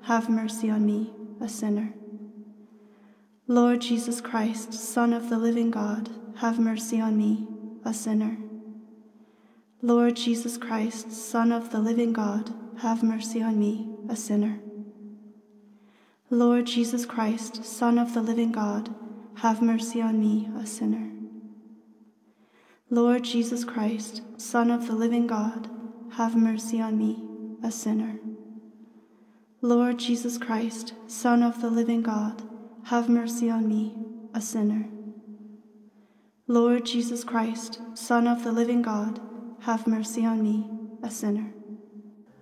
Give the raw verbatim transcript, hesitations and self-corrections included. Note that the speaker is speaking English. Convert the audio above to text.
have mercy on me, a sinner. Lord Jesus Christ, Son of the living God, have mercy on me, a sinner. Lord Jesus Christ, Son of the living God, have mercy on me, a sinner. Lord Jesus Christ, Son of the living God, have mercy on me, a sinner. Lord Jesus Christ, Son of the living God, have mercy on me, a sinner. Lord Jesus Christ, Son of the living God, have mercy on me, a sinner. Lord Jesus Christ, Son of the living God, have mercy on me, a sinner.